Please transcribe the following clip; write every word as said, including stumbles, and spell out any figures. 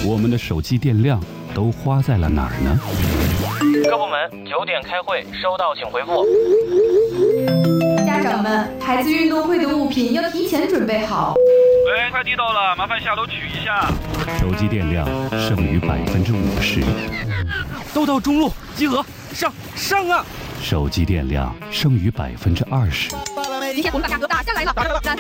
我们的手机电量都花在了哪儿呢？ 各部门九点开会，收到请回复。 家长们，孩子运动会的物品要提前准备好。 喂，快递到了，麻烦下楼取一下。 手机电量剩余百分之五十。 都到中路集合，上上啊！ 手机电量剩余百分之二十。 今天我们把价格打下来了。